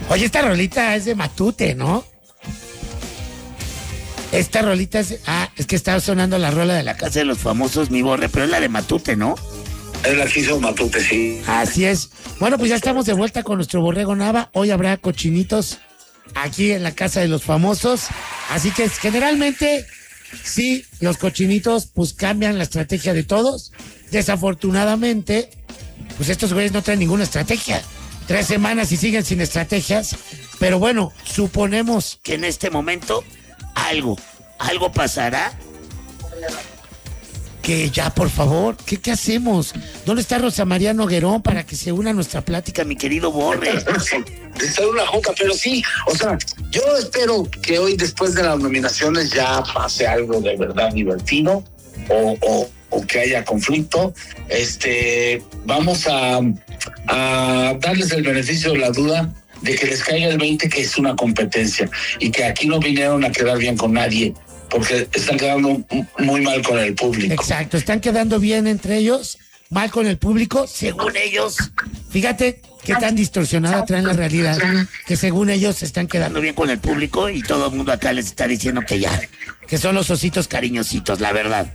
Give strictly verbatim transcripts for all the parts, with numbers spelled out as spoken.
Oye, esta rolita es de Matute, ¿no? Esta rolita es... Ah, es que estaba sonando la rola de la Casa de los Famosos, mi Borre, pero es la de Matute, ¿no? Es la que hizo Matute, sí. Así es. Bueno, pues ya estamos de vuelta con nuestro Borrego Nava. Hoy habrá cochinitos aquí en la Casa de los Famosos. Así que generalmente, sí, los cochinitos pues cambian la estrategia de todos. Desafortunadamente, pues estos güeyes no traen ninguna estrategia. Tres semanas y siguen sin estrategias. Pero bueno, suponemos que en este momento algo, algo pasará. Que ya, por favor, ¿qué, qué hacemos? ¿Dónde está Rosa María Noguerón para que se una a nuestra plática, mi querido Borre? Está en una junta, pero sí, o sea, yo espero que hoy, después de las nominaciones, ya pase algo de verdad divertido o, o, o que haya conflicto. Este, vamos a, a darles el beneficio de la duda de que les caiga el veinte, que es una competencia y que aquí no vinieron a quedar bien con nadie, porque están quedando muy mal con el público. Exacto, están quedando bien entre ellos, mal con el público, según ellos. Fíjate qué tan distorsionada traen la realidad, que según ellos se están quedando bien con el público y todo el mundo acá les está diciendo que ya, que son los ositos cariñositos, la verdad.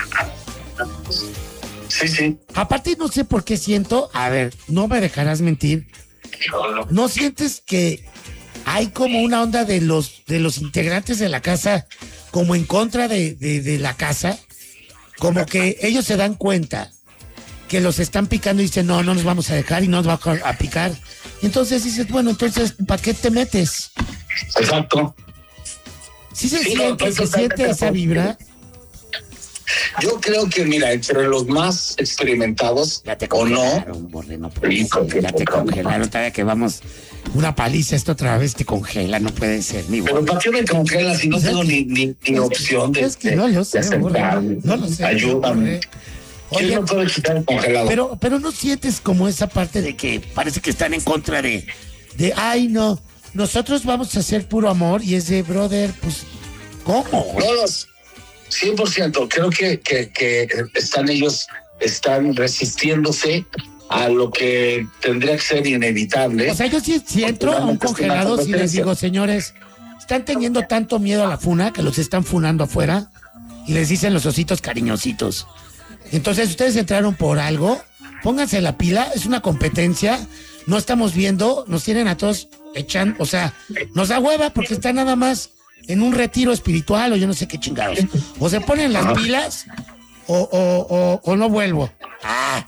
Sí, sí. Aparte, no sé por qué siento, a ver, no me dejarás mentir, ¿no sientes que hay como una onda de los, de los integrantes de la casa como en contra de, de, de la casa? Como que ellos se dan cuenta que los están picando y dicen, no, no nos vamos a dejar y no nos va a picar. Y entonces dices, bueno, entonces, ¿para qué te metes? Exacto. ¿Sí se Sí, siente, no, se siente esa vibra? Yo creo que, mira, entre los más experimentados, Ya te o no, congelaron, Borre, no puede Hijo, ser, ya qué te poca congelaron, todavía que vamos una paliza, esto otra vez te congela, no puede ser, ni pero ¿para qué me congelas si no tengo ni, ni, ni opción de, es que no lo sé, de Borre, aceptar? no lo sé, Ayúdame. Borre. ¿Quién Oye, no puede quitar el congelado? pero, pero no sientes como esa parte de que parece que están en contra de, de, ay, no, nosotros vamos a hacer puro amor y ese brother, pues, ¿cómo? No, los cien por ciento. Creo que, que, que están ellos, están resistiéndose a lo que tendría que ser inevitable. O sea, yo sí, si entro a un congelado y les digo, señores, están teniendo tanto miedo a la funa que los están funando afuera y les dicen los ositos cariñositos. Entonces, ustedes entraron por algo, pónganse la pila, es una competencia, no estamos viendo, nos tienen a todos echan, o sea, nos da hueva porque está nada más en un retiro espiritual o yo no sé qué chingados. O se ponen las pilas o, o, o, o no vuelvo. Ah.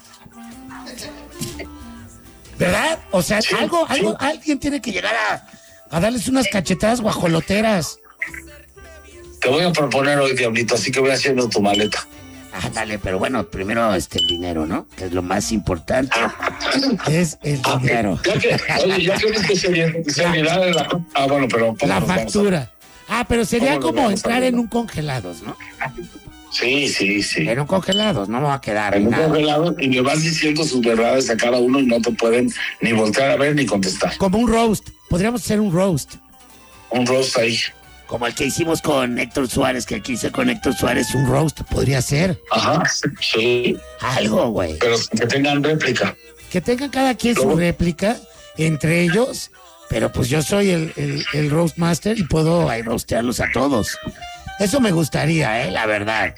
¿Verdad? O sea, Sí, algo, sí. algo, alguien tiene que llegar a, a darles unas cachetadas guajoloteras. Te voy a proponer hoy, Diablito, así que voy haciendo tu maleta. Ah, dale, pero bueno, primero este el dinero, ¿no? Que es lo más importante. Es el Ah, dinero. Ya que, oye, ya que que se, se olvidara de la... Ah, bueno, pero... ¿cómo La nos vamos a- factura. Ah, pero sería ¿Cómo nos como vamos a entrar ver? en un congelados, ¿no? Sí, sí, sí. En un congelados, no me va a quedar En un nada. congelado y le vas diciendo sus verdades a cada uno y no te pueden ni voltear a ver ni contestar. Como un roast. Podríamos hacer un roast. Un roast ahí. Como el que hicimos con Héctor Suárez, que aquí hice con Héctor Suárez, un roast. Podría ser. Ajá, sí. Algo, güey. Pero que tengan réplica. Que tengan cada quien su ¿Cómo? réplica entre ellos. Pero pues yo soy el, el, el roast master y puedo ahí roastearlos a todos. Eso me gustaría, eh, la verdad.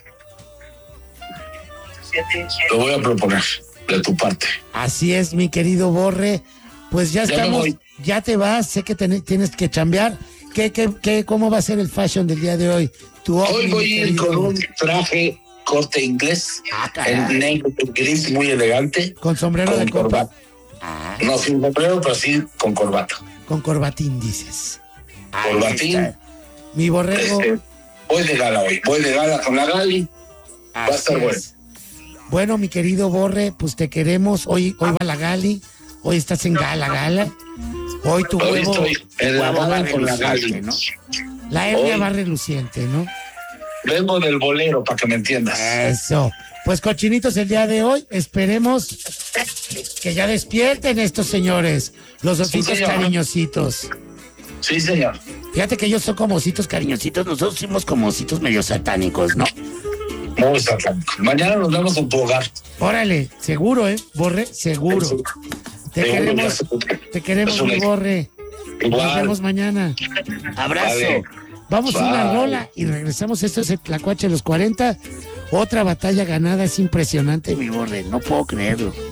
Lo voy a proponer de tu parte. Así es, mi querido Borre. Pues ya Ya me estamos, voy. ya te vas, sé que ten- tienes que chambear. ¿Qué, qué, qué, ¿Cómo va a ser el fashion del día de hoy? Tu Hoy ovni, voy a mi ir querido. con un traje corte inglés, Ah, caray. en negro gris, muy elegante. Con sombrero con de copa. corbata. Ah, No sin sombrero, pero sí con corbata. con corbatín, dices. Ahí Corbatín. está. Mi borrego. Este, voy de gala hoy. Voy de gala con la Gali. va a estar así bueno. es. Bueno, mi querido Borre, pues te queremos. Hoy, hoy va la Gali. Hoy estás en gala, gala. Hoy tu Hoy huevo, estoy en la huevo va gala con la reluciente, Gali. ¿no? La hernia Hoy- va reluciente, ¿no? Vengo del bolero, para que me entiendas. Eso. Pues cochinitos el día de hoy, esperemos que ya despierten estos señores, los ositos señor. cariñositos. Sí, señor. Fíjate que ellos son como ositos cariñositos, nosotros somos como ositos medio satánicos, ¿no? Muy satánico. Mañana nos vemos en tu hogar. Órale, seguro, ¿eh? Borre, seguro. Te Seguro, queremos, ya sé. te queremos, Es un mi hecho. Borre. Igual. Nos vemos mañana. Abrazo. Vale. Vamos Bye. a una rola y regresamos. Esto es el Tlacuache de los cuarenta. Otra batalla ganada, es impresionante, mi Borre. No puedo creerlo.